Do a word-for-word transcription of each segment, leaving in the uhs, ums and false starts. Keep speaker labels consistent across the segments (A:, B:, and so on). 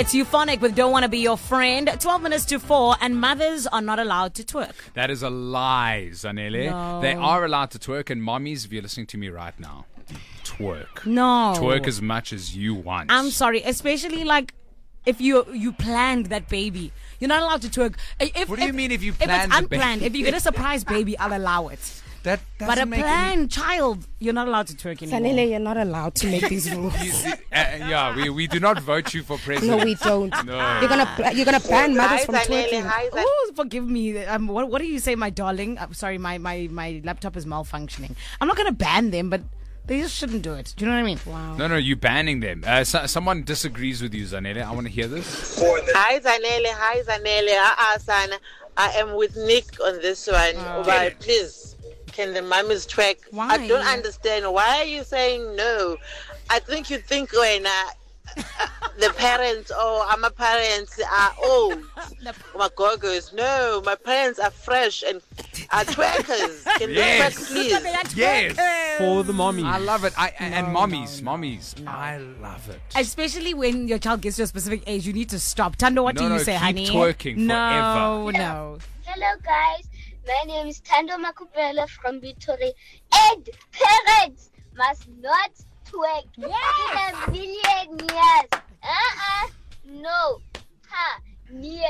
A: It's Euphonic with Don't Wanna Be Your Friend. twelve minutes to four, and mothers are not allowed to twerk.
B: That is a lie, Zanele.
A: No.
B: They are allowed to twerk, and mommies, if you're listening to me right now, twerk.
A: No.
B: Twerk as much as you want.
A: I'm sorry, especially like if you you planned that baby. You're not allowed to twerk. If,
B: What do you
A: if-
B: mean if you
A: If
B: planned
A: it's
B: the baby?
A: unplanned, if you get a surprise baby, I'll allow it.
B: That
A: But
B: doesn't
A: a
B: make
A: planned child, you're not allowed to twerk anymore.
C: Sanele, you're not allowed to make these rules.
B: any... Uh, yeah, we, we do not vote you for president.
C: No, we don't.
B: No.
C: You're gonna you're gonna ban mothers
D: Hi,
C: from
D: Zanele.
C: twerking.
D: Hi, Zanele.
A: Oh, forgive me. Um, what, what do you say, my darling? I'm sorry, my, my, my laptop is malfunctioning. I'm not going to ban them, but they just shouldn't do it. Do you know what I mean?
C: Wow.
B: No, no, you banning them. Uh, so, someone disagrees with you, Zanele. I want to hear this.
D: Hi, Zanele. Hi, Zanele. Uh-uh, son. I am with Nick on this one. But please, can the mummies twerk?
A: Why?
D: I don't understand. Why are you saying no? I think you think when uh, the parents, oh, I'm a parent, are old. My gogos. No, my parents are fresh and are twerkers. Can
B: Yes.
D: they twerk, please?
B: Yes.
E: For the mommy.
B: I love it. I and
C: No,
B: mommies,
C: no, no,
B: mommies. I love it.
A: Especially when your child gets to a specific age, you need to stop. Tando, what
B: No,
A: do you
B: no,
A: say,
B: keep
A: honey?
B: twerking
A: no, no.
F: Hello guys, my name is Tando Makupela from Bitori, and parents must not twerk in a million years. Uh-uh, no, ha, near,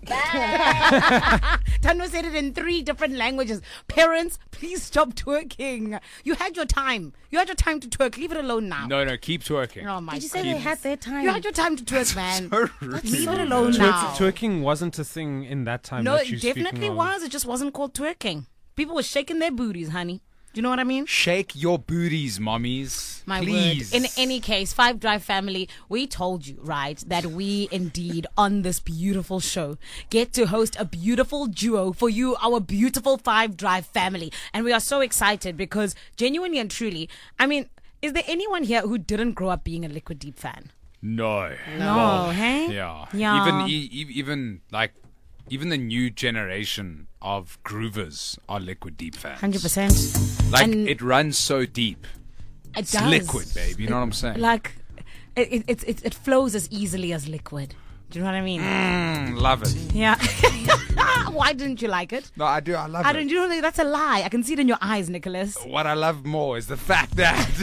F: bye.
A: Tando said it in three different languages. Parents, please stop twerking. You had your time. You had your time to twerk. Leave it alone now.
B: No, no, keep twerking.
A: Oh my
C: Did you say
A: goodness.
C: they had their time?
A: You had your time to twerk, man.
B: So rude.
A: Leave it alone
E: Twerk-
A: now.
E: twerking wasn't a thing in that time.
A: No,
E: that
A: it
E: you're
A: definitely
E: speaking of.
A: was. It just wasn't called twerking. People were shaking their booties, honey. Do you know what I mean?
B: Shake your booties, mommies.
A: My
B: Please.
A: word. In any case, Five Drive family, we told you, right, that we indeed on this beautiful show get to host a beautiful duo for you, our beautiful Five Drive family. And we are so excited because genuinely and truly, I mean, is there anyone here who didn't grow up being a Liquid Deep fan?
B: No.
A: No, hey?
B: Yeah.
A: Yeah.
B: Even e- e- even like even the new generation of groovers are Liquid Deep fans.
A: one hundred percent.
B: Like
A: And
B: it runs so deep.
A: it
B: It's
A: does.
B: liquid, babe. You know what I'm saying?
A: Like, it, it, it, it, it flows as easily as liquid. Do you know what I mean?
B: Mm, love it.
A: Yeah. Why didn't you like it?
B: No, I do. I love
A: I
B: it.
A: don't. You know that's a lie. I can see it in your eyes, Nicholas.
B: What I love more is the fact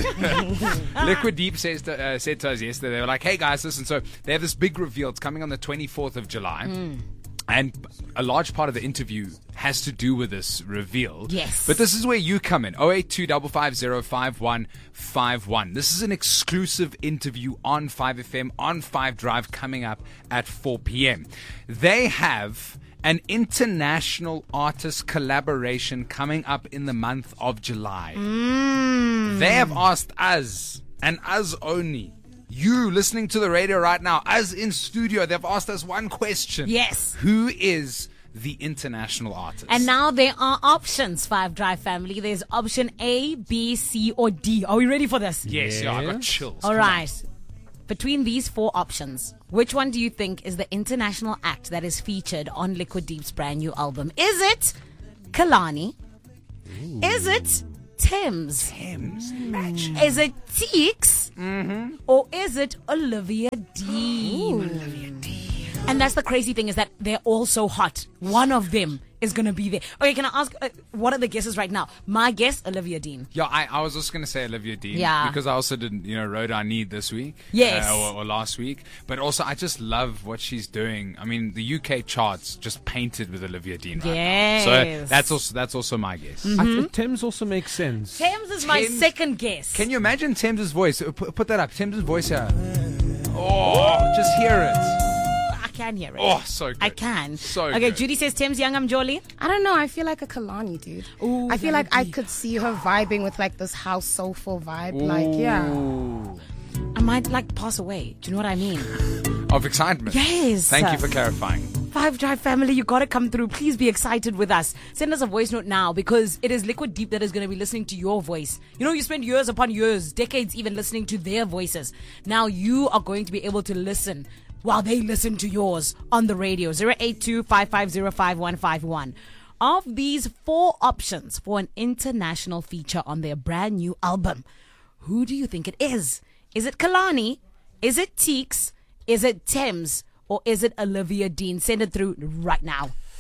B: that Liquid Deep says to, uh, said to us yesterday, they were like, hey guys, listen, so they have this big reveal. It's coming on the twenty-fourth of July.
A: Hmm.
B: And a large part of the interview has to do with this reveal.
A: Yes.
B: But this is where you come in. oh eight two five five zero five one five one. This is an exclusive interview on five F M, on five Drive, coming up at four p.m. They have an international artist collaboration coming up in the month of July.
A: Mm.
B: They have asked us, and us only, you listening to the radio right now, us in studio, they've asked us one question.
A: Yes.
B: Who is the international artist?
A: And now there are options, Five Drive family. There's option A, B, C, or D. Are we ready for this?
B: Yes, yeah, I got
E: Yes.
B: chills.
A: All
B: Come
A: right. Between these four options, which one do you think is the international act that is featured on Liquid Deep's brand new album? Is it Kalani? Is it Thames?
B: on. Thames, imagine.
A: Is it Teeks? Mm-hmm. Or is it Olivia Dean? Olivia Dean. And that's the crazy thing, is that they're all so hot. One of them is going to be there. Okay, can I ask, uh, what are the guesses right now? My guess, Olivia Dean.
B: Yeah, I, I was just going to say Olivia Dean.
A: Yeah.
B: Because I also did, you know, Road I Need this week.
A: Yes.
B: Uh, or, or last week. But also, I just love what she's doing. I mean, the U K charts just painted with Olivia Dean right now.
A: Yes.
B: So that's also, that's also my guess.
E: I think Thames also makes sense.
A: Thames is my
B: Thames-
A: second guess.
B: Can you imagine Thames' voice? Uh, Put, put that up. Thames' voice here. Oh, just hear it.
A: I can hear it.
B: Oh, so good.
A: I can.
B: So
A: okay,
B: good.
A: Judy says Thames Young, I'm Jolie.
C: I don't know. I feel like a Kalani, dude.
A: Ooh,
C: I feel
A: that
C: like I
A: would be-
C: could see her vibing with like this house soulful vibe. Like, yeah.
B: Ooh.
A: I might like pass away. Do you know what I mean?
B: Of excitement.
A: Yes.
B: Thank you for clarifying.
A: Five Drive family, you gotta come through. Please be excited with us. Send us a voice note now, because it is Liquid Deep that is going to be listening to your voice. You know, you spend years upon years, decades even listening to their voices. Now you are going to be able to listen while they listen to yours on the radio. zero eight two five five zero five one five one. Of these four options for an international feature on their brand new album, who do you think it is? Is it Kalani? Is it Teeks? Is it Thames or is it Olivia Dean? Send it through right now.